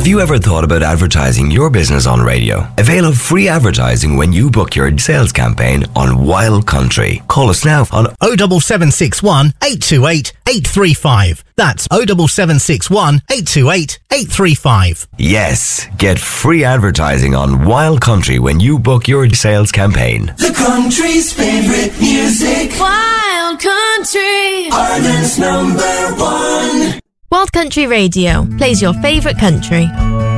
Have you ever thought about advertising your business on radio? Avail of free advertising when you book your sales campaign on Wild Country. Call us now on 07761 828 835. That's 07761 828 835. Yes, get free advertising on Wild Country when you book your sales campaign. The country's favourite music. Wild Country, Ireland's #1. Wild Country Radio plays your favourite country.